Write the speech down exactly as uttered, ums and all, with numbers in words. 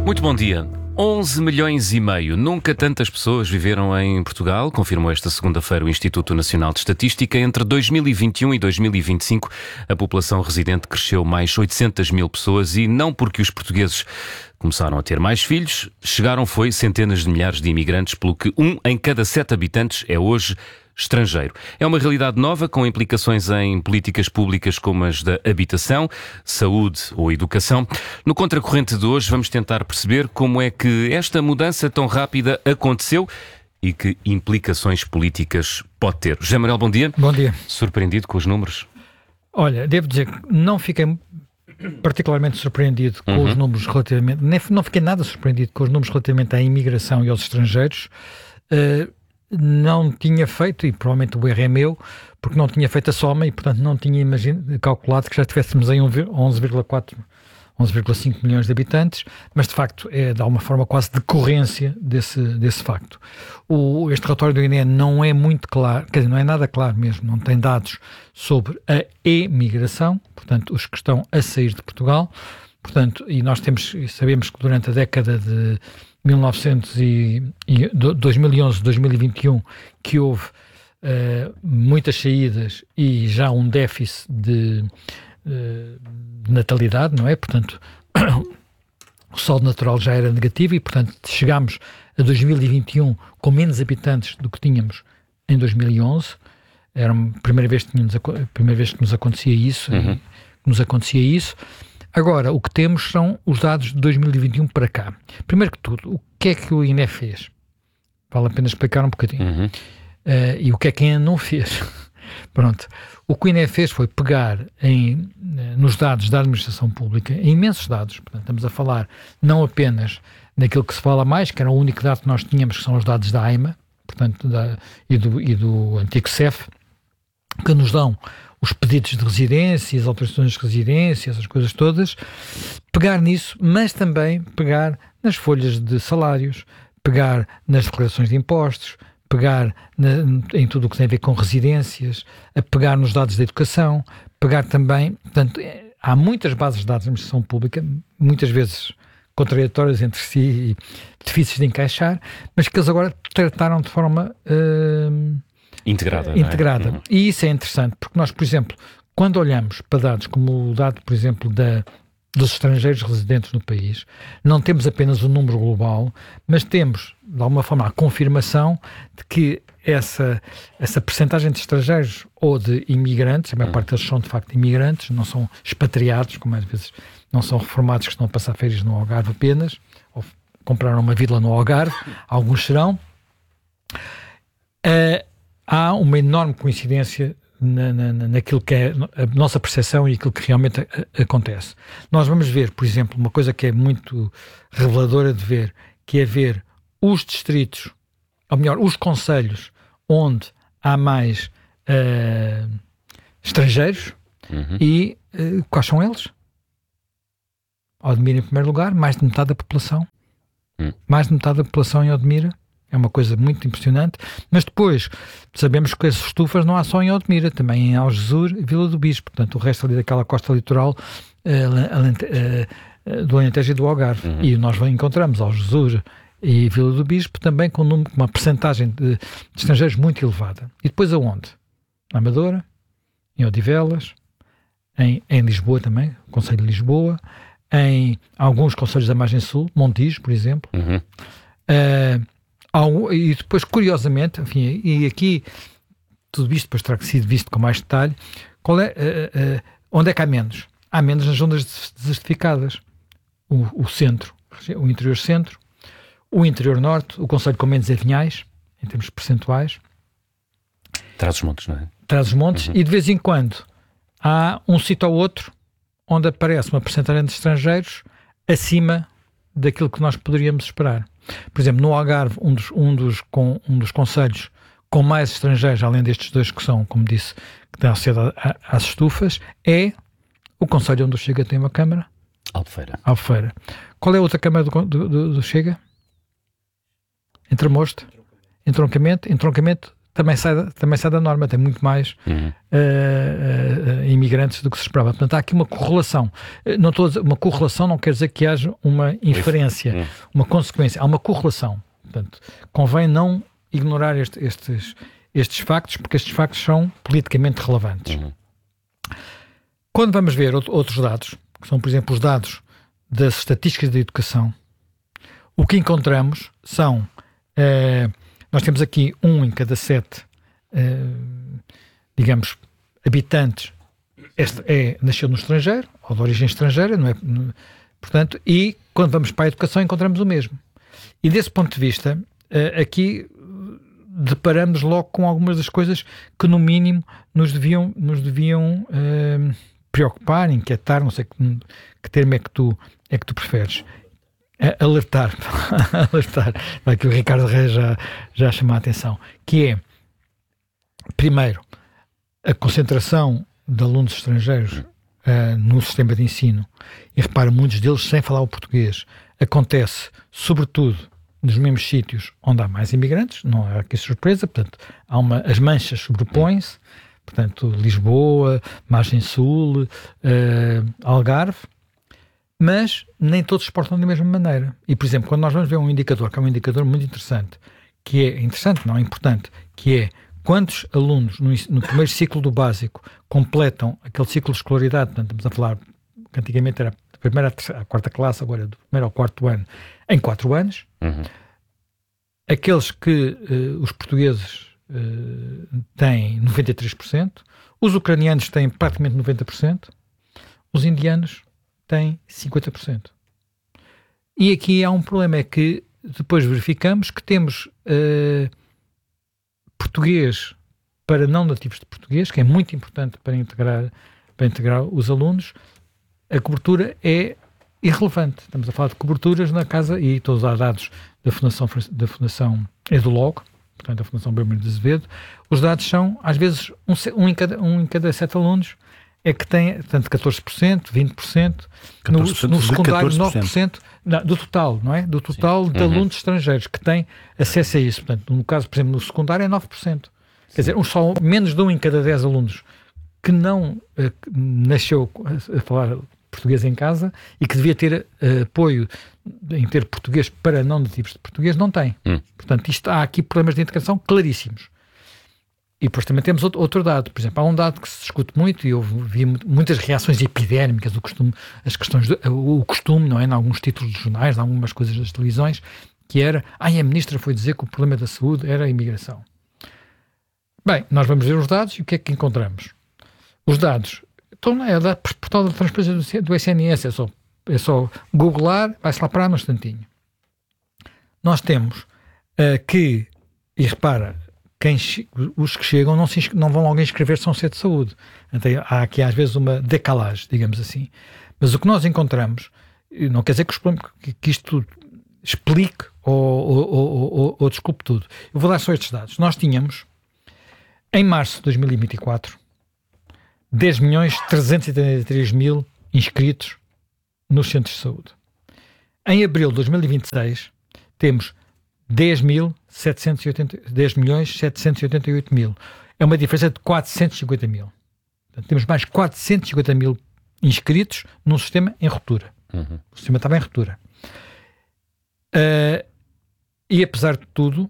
Muito bom dia. onze milhões e meio. Nunca tantas pessoas viveram em Portugal, confirmou esta segunda-feira o Instituto Nacional de Estatística. Entre dois mil e vinte e um e dois mil e vinte e cinco, a população residente cresceu mais oitocentas mil pessoas e não porque os portugueses começaram a ter mais filhos, chegaram foi centenas de milhares de imigrantes, pelo que um em cada sete habitantes é hoje estrangeiro. É uma realidade nova com implicações em políticas públicas como as da habitação, saúde ou educação. No Contracorrente de hoje vamos tentar perceber como é que esta mudança tão rápida aconteceu e que implicações políticas pode ter. José Manuel, bom dia. Bom dia. Surpreendido com os números? Olha, devo dizer que não fiquei particularmente surpreendido com uhum. os números relativamente... Nem, não fiquei nada surpreendido com os números relativamente à imigração e aos estrangeiros. Uh, não tinha feito, e provavelmente o erro é meu, porque não tinha feito a soma e, portanto, não tinha imagine, calculado que já estivéssemos em onze vírgula quatro, onze vírgula cinco milhões de habitantes, mas, de facto, é de alguma forma quase decorrência desse, desse facto. O, este relatório do I N E não é muito claro, quer dizer, não é nada claro mesmo, não tem dados sobre a emigração, portanto, os que estão a sair de Portugal, portanto, e nós temos, sabemos que durante a década de mil e novecentos e dois mil e onze, dois mil e vinte e um, que houve uh, muitas saídas e já um déficit de, uh, de natalidade, não é? Portanto, o saldo natural já era negativo e, portanto, chegámos a dois mil e vinte e um com menos habitantes do que tínhamos em dois mil e onze. Era a primeira vez que, tínhamos, a primeira vez que nos acontecia isso. Uhum. E, nos acontecia isso. Agora, o que temos são os dados de dois mil e vinte e um para cá. Primeiro que tudo, o que é que o I N E fez? Vale a pena explicar um bocadinho. Uhum. Uh, e o que é que ainda não fez? Pronto. O que o I N E fez foi pegar em, nos dados da administração pública, em imensos dados. Portanto, estamos a falar não apenas naquilo que se fala mais, que era o único dado que nós tínhamos, que são os dados da AIMA, portanto, da, e, do, e do antigo C E F, que nos dão os pedidos de residência, as autorizações de residência, essas coisas todas, pegar nisso, mas também pegar nas folhas de salários, pegar nas declarações de impostos, pegar na, em tudo o que tem a ver com residências, a pegar nos dados da educação, pegar também, portanto, há muitas bases de dados da administração pública, muitas vezes contraditórias entre si e difíceis de encaixar, mas que eles agora trataram de forma... Uh, Integrada. Integrada. Não é? Uhum. E isso é interessante, porque nós, por exemplo, quando olhamos para dados como o dado, por exemplo, da, dos estrangeiros residentes no país, não temos apenas o número global, mas temos, de alguma forma, a confirmação de que essa, essa percentagem de estrangeiros ou de imigrantes, a maior uhum. parte deles são de facto imigrantes, não são expatriados, como às vezes não são reformados que estão a passar férias no Algarve apenas, ou compraram uma vila no Algarve, alguns serão. Uh, Há uma enorme coincidência na, na, naquilo que é a nossa percepção e aquilo que realmente a, a, acontece. Nós vamos ver, por exemplo, uma coisa que é muito reveladora de ver, que é ver os distritos, ou melhor, os concelhos onde há mais uh, estrangeiros uhum. e uh, quais são eles? Odmira em primeiro lugar, mais de metade da população. Uhum. Mais de metade da população em Odmira. É uma coisa muito impressionante, mas depois sabemos que as estufas não há só em Odmira, também em Algesur e Vila do Bispo, portanto o resto ali daquela costa litoral uh, uh, do Alentejo e do Algarve. Uhum. E nós encontramos Algesur e Vila do Bispo também com uma percentagem de, de estrangeiros muito elevada. E depois aonde? Na Amadora, em Odivelas, em, em Lisboa também, o Conselho de Lisboa, em alguns concelhos da margem sul, Montijo, por exemplo. Uhum. Uh, E depois, curiosamente, enfim, e aqui tudo isto depois terá que ser visto com mais detalhe, qual é, uh, uh, onde é que há menos? Há menos nas zonas desertificadas. O, o centro, o interior centro, o interior norte, o concelho com menos é Vinhais, em termos percentuais. Trás-os-Montes, não é? Trás-os-Montes, uhum. E de vez em quando há um sítio ou outro onde aparece uma percentagem de estrangeiros acima daquilo que nós poderíamos esperar. Por exemplo, no Algarve, um dos, um dos, com, um dos concelhos com mais estrangeiros, além destes dois que são, como disse, que dão sede às estufas, é o concelho onde o Chega tem uma câmara. Albufeira. Albufeira. Qual é a outra câmara do, do, do, do Chega? Entremosto. Entroncamento. Entroncamento também sai, também sai da norma, tem muito mais uhum. uh, uh, uh, imigrantes do que se esperava. Portanto, há aqui uma correlação. Não estou a dizer, uma correlação não quer dizer que haja uma inferência, uhum. uma consequência. Há uma correlação. Portanto, convém não ignorar este, estes, estes factos, porque estes factos são politicamente relevantes. Uhum. Quando vamos ver outros dados, que são, por exemplo, os dados das estatísticas da educação, o que encontramos são... Uh, nós temos aqui um em cada sete, uh, digamos, habitantes este é, nasceu no estrangeiro, ou de origem estrangeira, não é? Portanto, e quando vamos para a educação encontramos o mesmo. E desse ponto de vista, uh, aqui deparamos logo com algumas das coisas que, no mínimo, nos deviam, nos deviam uh, preocupar, inquietar, não sei que, que termo é que tu, é que tu preferes. Alertar, alertar, que o Ricardo Reis já, já chamou a atenção, que é, primeiro, a concentração de alunos estrangeiros uh, no sistema de ensino, e repara, muitos deles sem falar o português, acontece sobretudo nos mesmos sítios onde há mais imigrantes, não há aqui surpresa, portanto, há uma, as manchas sobrepõem-se, portanto, Lisboa, Margem Sul, uh, Algarve, mas nem todos se portam da mesma maneira. E, por exemplo, quando nós vamos ver um indicador, que é um indicador muito interessante, que é interessante, não é importante, que é quantos alunos no, no primeiro ciclo do básico completam aquele ciclo de escolaridade, portanto, estamos a falar, que antigamente era da primeira à, terceira, à quarta classe, agora é do primeiro ao quarto ano, em quatro anos, uhum. Aqueles que uh, os portugueses uh, têm noventa e três por cento, os ucranianos têm praticamente noventa por cento, os indianos tem cinquenta por cento. E aqui há um problema, é que depois verificamos que temos uh, português para não nativos de português, que é muito importante para integrar, para integrar os alunos, a cobertura é irrelevante. Estamos a falar de coberturas na casa, e estou a usar dados da Fundação, da Fundação Edulog, portanto da Fundação Belmiro de Azevedo, os dados são, às vezes, um, um, em, cada, um em cada sete alunos, é que tem, portanto, catorze por cento, vinte por cento, no, no secundário nove por cento não, do total, não é? Do total Sim. de uhum. alunos estrangeiros que têm acesso a isso. Portanto, no caso, por exemplo, no secundário é nove por cento. Sim. Quer dizer, um, só menos de um em cada dez alunos que não uh, nasceu a, a falar português em casa e que devia ter uh, apoio em ter português para não nativos de português, não tem. Hum. Portanto, isto, há aqui problemas de integração claríssimos. E depois também temos outro, outro dado. Por exemplo, há um dado que se discute muito, e eu vi muitas reações epidérmicas, o costume, as questões do, o costume, não é? Em alguns títulos de jornais, em algumas coisas das televisões, que era, ai, a ministra foi dizer que o problema da saúde era a imigração. Bem, nós vamos ver os dados e o que é que encontramos? Os dados estão na é, portal da transparência do S N S, é só, é só googlar, vai-se lá parar num instantinho. Nós temos uh, que, e repara, Quem, os que chegam não, se, não vão logo inscrever-se a um centro de saúde. Então, há aqui às vezes uma decalagem, digamos assim. Mas o que nós encontramos, não quer dizer que, os, que, que isto tudo explique ou, ou, ou, ou, ou desculpe tudo. Eu vou dar só estes dados. Nós tínhamos, em março de dois mil e vinte e quatro, dez milhões trezentos e setenta e três mil inscritos nos centros de saúde. Em abril de dois mil e vinte e seis, temos dez milhões setecentos e oitenta e oito mil. É uma diferença de quatrocentos e cinquenta mil. Portanto, temos mais quatrocentos e cinquenta mil inscritos num sistema em ruptura. Uhum. O sistema estava em ruptura. Uh, e apesar de tudo,